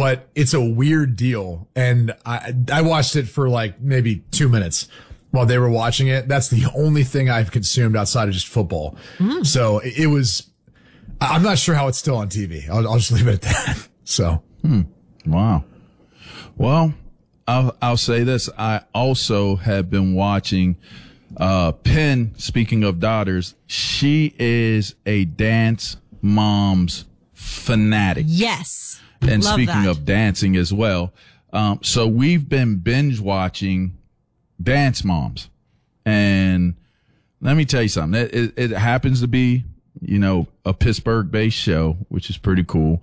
but it's a weird deal. And I watched it for like maybe 2 minutes while they were watching it. That's the only thing I've consumed outside of just football. So it was, I'm not sure how it's still on TV. I'll just leave it at that. So. Wow. Well, I'll say this. I also have been watching, Penn, speaking of daughters, she is a dance mom's fanatic. Yes. And Love speaking that. of dancing as well. So we've been binge watching Dance Moms. And let me tell you something. It happens to be, a Pittsburgh based show, which is pretty cool.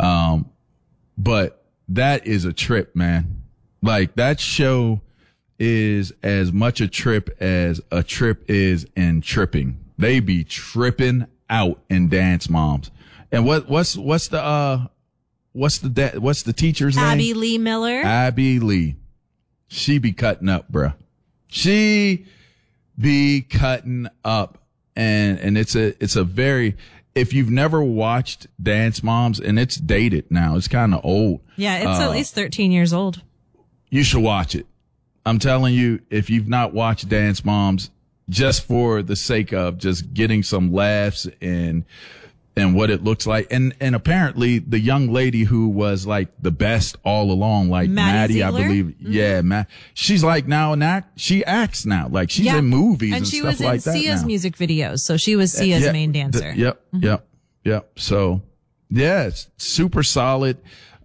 But that is a trip, man. Like that show is as much a trip as a trip is in tripping. They be tripping out in Dance Moms. And what's the teacher's name? Abby Lee Miller. Abby Lee. She be cutting up, bruh. She be cutting up. And it's a very, if you've never watched Dance Moms, and it's dated now, it's kind of old. Yeah, it's at least 13 years old. You should watch it. I'm telling you, if you've not watched Dance Moms, just for the sake of just getting some laughs and what it looks like. And apparently the young lady who was like the best all along, like Maddie, I believe. Mm-hmm. Yeah, she's like now she acts now. Like she's in movies and stuff like that. And she was in Sia's music videos. So she was Sia's main dancer. Yep. So yeah, it's super solid.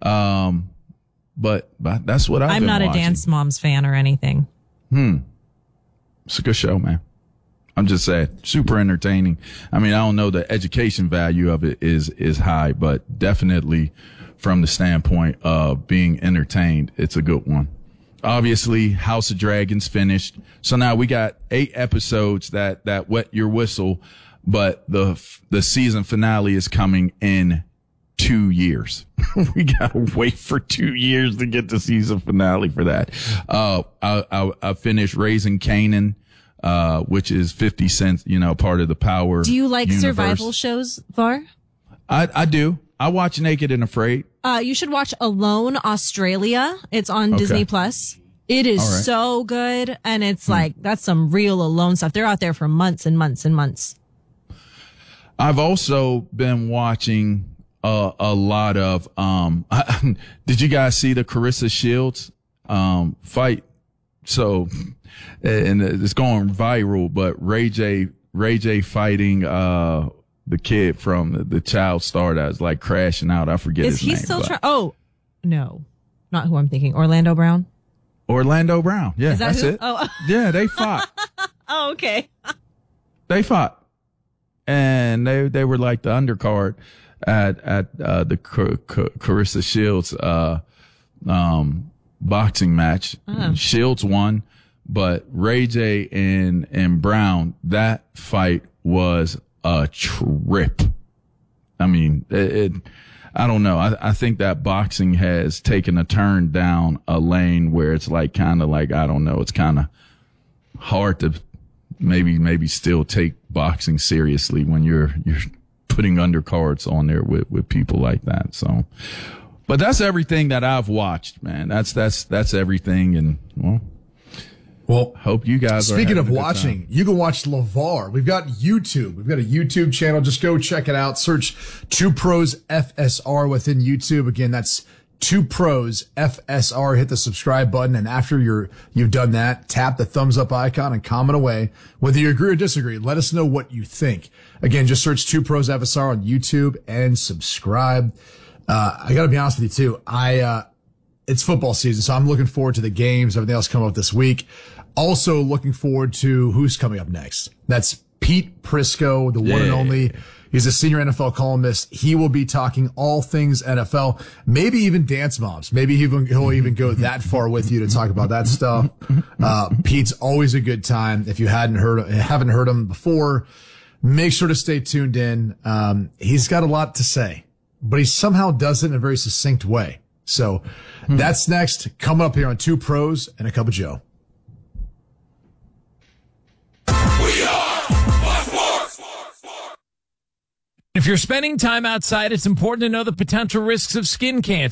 But that's what I'm not watching. A Dance Moms fan or anything. It's a good show, man. I'm just saying, super entertaining. I mean, I don't know the education value of it is high, but definitely from the standpoint of being entertained, it's a good one. Obviously, House of Dragons finished. So now we got 8 episodes that wet your whistle, but the season finale is coming in 2 years. We gotta wait for 2 years to get the season finale for that. I finished Raising Kanan, which is 50 Cent, part of the Power. Do you like universe. survival shows, Var? I do. I watch Naked and Afraid. You should watch Alone Australia. It's on Disney Plus. It is so good. And it's like, that's some real alone stuff. They're out there for months and months and months. I've also been watching a lot of, did you guys see the Carissa Shields, fight? So, and it's going viral, but Ray J fighting, the kid from the child star that's like crashing out. I forget his name. Is he still trying? Oh, no, not who I'm thinking. Orlando Brown. Yeah, that's who? it. Oh. Yeah, they fought. Oh, okay. They fought. And they were like the undercard at the Carissa Shields, boxing match. Shields won, but Ray J and Brown, that fight was a trip. I mean, I don't know. I think that boxing has taken a turn down a lane where it's like kind of like, I don't know, it's kind of hard to maybe still take boxing seriously when you're putting undercards on there with people like that. So, but that's everything that I've watched, man. That's everything. And well, hope you guys are speaking of watching, you can watch LeVar. We've got YouTube. We've got a YouTube channel. Just go check it out. Search Two Pros FSR within YouTube. Again, that's Two Pros FSR. Hit the subscribe button. And after you've done that, tap the thumbs up icon and comment away. Whether you agree or disagree, let us know what you think. Again, just search Two Pros FSR on YouTube and subscribe. I gotta be honest with you too. It's football season, so I'm looking forward to the games, everything else coming up this week. Also looking forward to who's coming up next. That's Pete Prisco, the one and only. He's a senior NFL columnist. He will be talking all things NFL, maybe even Dance Moms. Maybe he'll even go that far with you to talk about that stuff. Pete's always a good time. If you haven't heard him before, make sure to stay tuned in. He's got a lot to say, but he somehow does it in a very succinct way. So that's next, coming up here on Two Pros and a Cup of Joe. We are Sports. If you're spending time outside, it's important to know the potential risks of skin cancer.